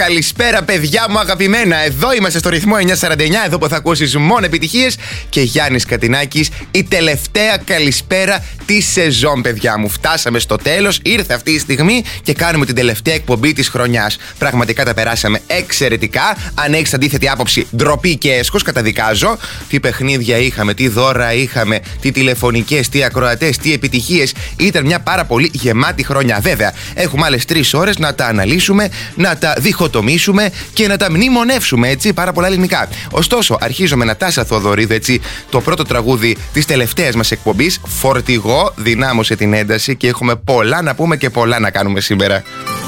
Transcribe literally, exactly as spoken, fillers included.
Καλησπέρα, παιδιά μου αγαπημένα. Εδώ είμαστε στο ρυθμό εννιακόσια σαράντα εννιά. Εδώ που θα ακούσεις μόνο επιτυχίες. Και Γιάννης Κατινάκης, η τελευταία καλησπέρα τη σεζόν, παιδιά μου. Φτάσαμε στο τέλος. Ήρθε αυτή η στιγμή και κάνουμε την τελευταία εκπομπή της χρονιάς. Πραγματικά τα περάσαμε εξαιρετικά. Αν έχεις αντίθετη άποψη, ντροπή και έσχος, καταδικάζω. Τι παιχνίδια είχαμε, τι δώρα είχαμε, τι τηλεφωνικές, τι ακροατές, τι επιτυχίες. Ήταν μια πάρα πολύ γεμάτη χρονιά. Βέβαια, έχουμε άλλες τρεις ώρες να τα αναλύσουμε, να τα διχοτομήσουμε και να τα μνημονεύσουμε, έτσι, πάρα πολλά ελληνικά. Ωστόσο, αρχίζω με Νατάσα Θοδωρίδου, έτσι, το πρώτο τραγούδι της τελευταίας μας εκπομπής. Φορτηγό, δυνάμωσε την ένταση και έχουμε πολλά να πούμε και πολλά να κάνουμε σήμερα.